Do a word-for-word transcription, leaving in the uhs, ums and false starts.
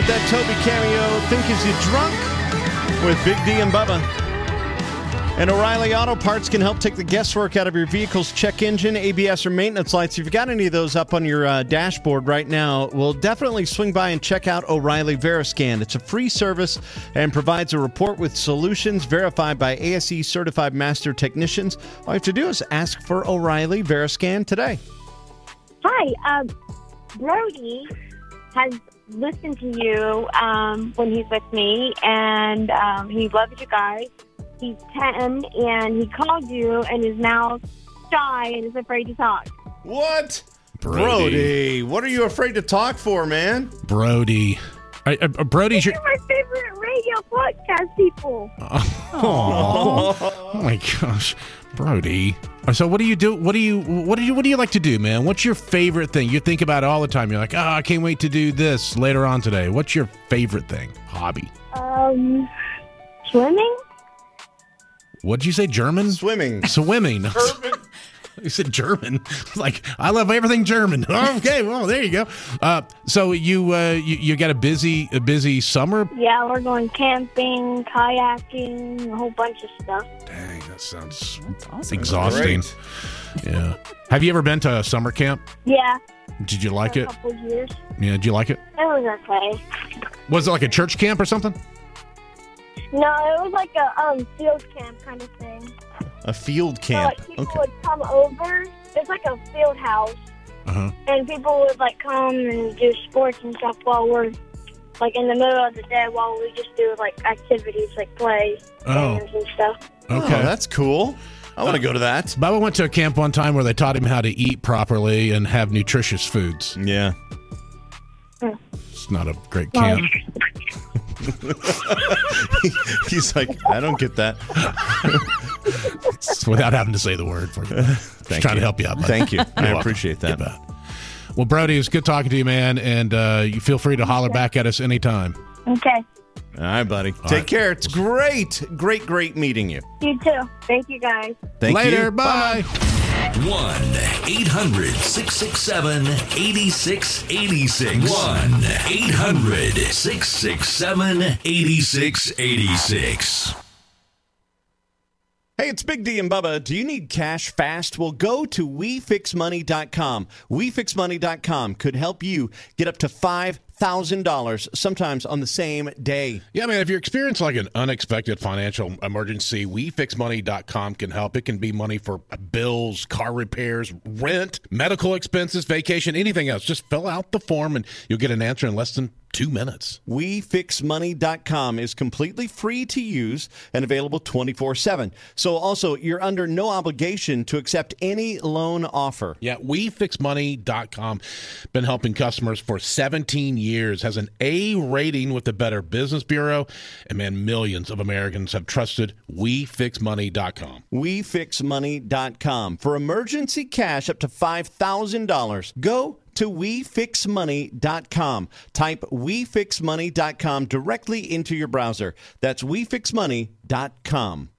with that Toby cameo, Think Is You Drunk, with Big D and Bubba. And O'Reilly Auto Parts can help take the guesswork out of your vehicle's check engine, A B S, or maintenance lights. If you've got any of those up on your uh, dashboard right now, we'll definitely swing by and check out O'Reilly Veriscan. It's a free service and provides a report with solutions verified by A S E certified master technicians. All you have to do is ask for O'Reilly Veriscan today. Hi, um, Brody has listened to you um, when he's with me, and um, he loves you guys. He's ten, and he called you and is now shy and is afraid to talk. What? Brody. Brody, what are you afraid to talk for, man? Brody. I, uh, Brody's your... You're my favorite radio podcast people. Oh, oh my gosh, Brody. So what do you do? What do you what do you what do you like to do, man? What's your favorite thing? You think about it all the time. You're like, oh, I can't wait to do this later on today. What's your favorite thing? Hobby? Um, swimming. What'd you say? German? Swimming. Swimming. You said German. Like, I love everything German. Okay, well, there you go. Uh, so you, uh, you you got a busy a busy summer? Yeah, we're going camping, kayaking, a whole bunch of stuff. Dang, that sounds That's awesome. exhausting. Yeah. Have you ever been to a summer camp? Yeah. Did you like for it? A couple years. Yeah, did you like it? It was okay. Was it like a church camp or something? No, it was like a um field camp kind of thing. A field So, camp. like, people Okay. would come over. It's like a field house. Uh-huh. And people would, like, come and do sports and stuff while we're, like, in the middle of the day while we just do, like, activities, like play Oh. games and stuff. Okay. Oh, that's cool. I want to go to that. Bubba went to a camp one time where they taught him how to eat properly and have nutritious foods. Yeah. It's not a great camp. He's like, I don't get that. It's without having to say the word for you. Just Thank trying you. to help you out, buddy. Thank you. You're I welcome. appreciate that. You bet. Well, Brody, it was good talking to you, man, and uh, you feel free to holler back at us anytime. Okay. All right, buddy. Take right. care. It's great, great, great meeting you. You too. Thank you, guys. Thank Later. you. Bye. one eight hundred six six seven eight six eight six. one eight hundred six six seven eight six eight six. Hey, it's Big D and Bubba. Do you need cash fast? Well, go to we fix money dot com. we fix money dot com could help you get up to five thousand dollars, sometimes on the same day. Yeah, man, if you're experiencing like an unexpected financial emergency, we fix money dot com can help. It can be money for bills, car repairs, rent, medical expenses, vacation, anything else. Just fill out the form and you'll get an answer in less than two minutes. we fix money dot com is completely free to use and available twenty-four seven. So also, you're under no obligation to accept any loan offer. Yeah, we fix money dot com. Been helping customers for seventeen years. Has an A rating with the Better Business Bureau. And man, millions of Americans have trusted we fix money dot com. we fix money dot com. For emergency cash up to five thousand dollars, go to we fix money dot com. Type we fix money dot com directly into your browser. That's we fix money dot com.